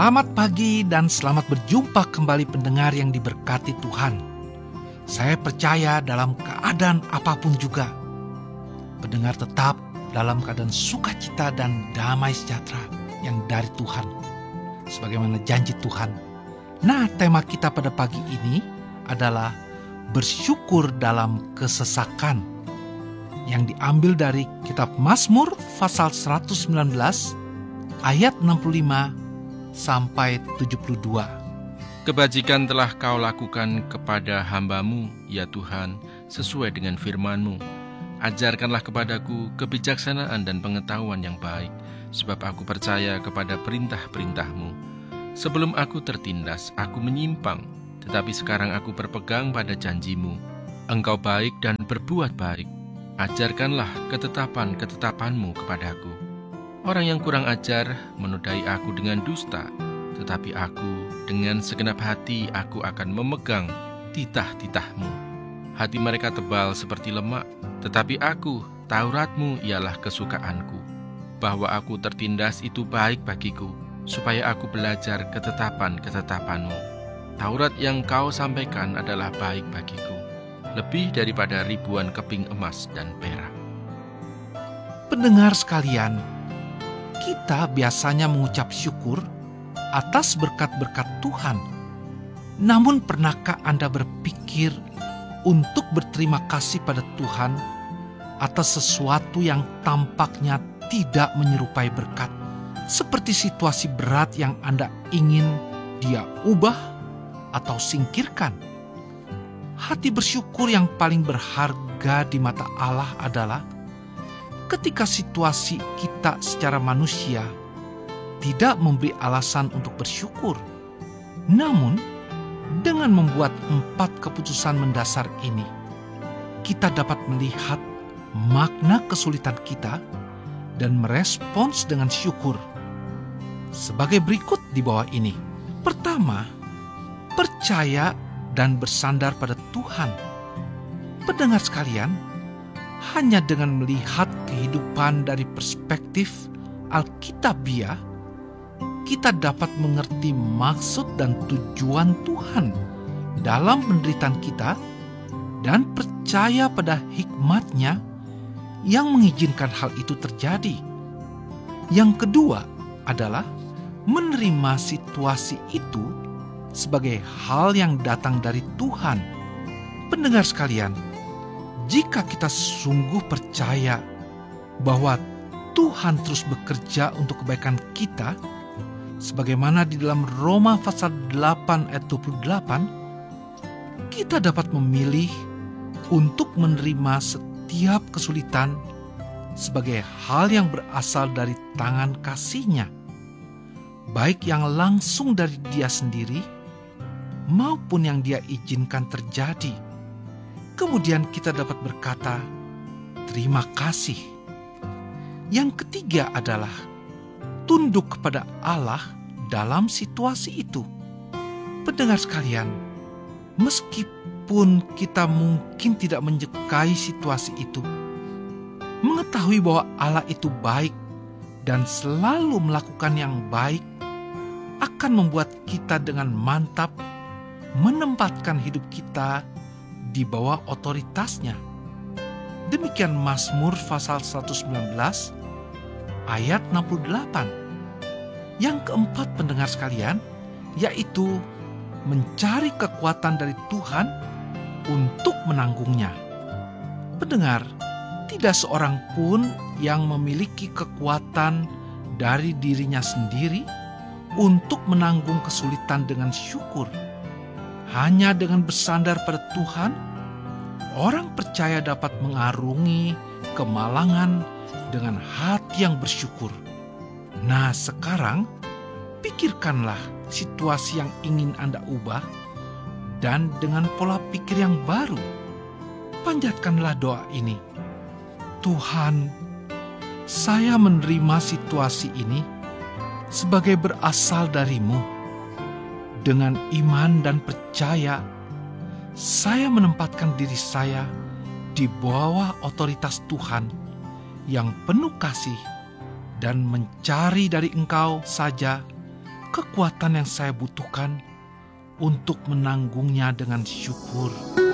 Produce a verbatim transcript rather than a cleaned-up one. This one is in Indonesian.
Selamat pagi dan selamat berjumpa kembali pendengar yang diberkati Tuhan. Saya percaya dalam keadaan apapun juga, pendengar tetap dalam keadaan sukacita dan damai sejahtera yang dari Tuhan, sebagaimana janji Tuhan. Nah, tema kita pada pagi ini adalah bersyukur dalam kesesakan, yang diambil dari kitab Mazmur pasal seratus sembilan belas ayat enam puluh lima sampai tujuh puluh dua. Kebajikan telah kau lakukan kepada hamba-Mu, ya Tuhan, sesuai dengan firman-Mu. Ajarkanlah kepadaku kebijaksanaan dan pengetahuan yang baik, sebab aku percaya kepada perintah-perintah-Mu. Sebelum aku tertindas, aku menyimpang, tetapi sekarang aku berpegang pada janji-Mu. Engkau baik dan berbuat baik. Ajarkanlah ketetapan-ketetapan-Mu kepadaku. Orang yang kurang ajar menodai aku dengan dusta, tetapi aku dengan segenap hati aku akan memegang titah-titah-Mu. Hati mereka tebal seperti lemak, tetapi aku, Taurat-Mu ialah kesukaanku. Bahwa aku tertindas itu baik bagiku, supaya aku belajar ketetapan-ketetapan-Mu. Taurat yang kau sampaikan adalah baik bagiku, lebih daripada ribuan keping emas dan perak. Pendengar sekalian, kita biasanya mengucap syukur atas berkat-berkat Tuhan. Namun pernahkah Anda berpikir untuk berterima kasih pada Tuhan atas sesuatu yang tampaknya tidak menyerupai berkat? Seperti situasi berat yang Anda ingin Dia ubah atau singkirkan. Hati bersyukur yang paling berharga di mata Allah adalah ketika situasi kita secara manusia tidak memberi alasan untuk bersyukur. Namun, dengan membuat empat keputusan mendasar ini, kita dapat melihat makna kesulitan kita dan merespons dengan syukur. Sebagai berikut di bawah ini. Pertama, percaya dan bersandar pada Tuhan. Pendengar sekalian, hanya dengan melihat kehidupan dari perspektif Alkitabiah, kita dapat mengerti maksud dan tujuan Tuhan dalam penderitaan kita dan percaya pada hikmat-Nya yang mengizinkan hal itu terjadi. Yang kedua adalah menerima situasi itu sebagai hal yang datang dari Tuhan. Pendengar sekalian, jika kita sungguh percaya bahwa Tuhan terus bekerja untuk kebaikan kita, sebagaimana di dalam Roma pasal delapan ayat dua puluh delapan, kita dapat memilih untuk menerima setiap kesulitan sebagai hal yang berasal dari tangan kasih-Nya, baik yang langsung dari Dia sendiri maupun yang Dia izinkan terjadi. Kemudian kita dapat berkata, terima kasih. Yang ketiga adalah tunduk kepada Allah dalam situasi itu. Pendengar sekalian, meskipun kita mungkin tidak menyukai situasi itu, mengetahui bahwa Allah itu baik dan selalu melakukan yang baik akan membuat kita dengan mantap menempatkan hidup kita di bawah otoritas-Nya. Demikian Mazmur pasal seratus sembilan belas ayat enam puluh delapan. Yang keempat, pendengar sekalian, yaitu mencari kekuatan dari Tuhan untuk menanggungnya. Pendengar, tidak seorang pun yang memiliki kekuatan dari dirinya sendiri untuk menanggung kesulitan dengan syukur. Hanya dengan bersandar pada Tuhan, orang percaya dapat mengarungi kemalangan dengan hati yang bersyukur. Nah, sekarang pikirkanlah situasi yang ingin Anda ubah dan dengan pola pikir yang baru, panjatkanlah doa ini. Tuhan, saya menerima situasi ini sebagai berasal dari-Mu. Dengan iman dan percaya, saya menempatkan diri saya di bawah otoritas Tuhan yang penuh kasih dan mencari dari Engkau saja kekuatan yang saya butuhkan untuk menanggungnya dengan syukur.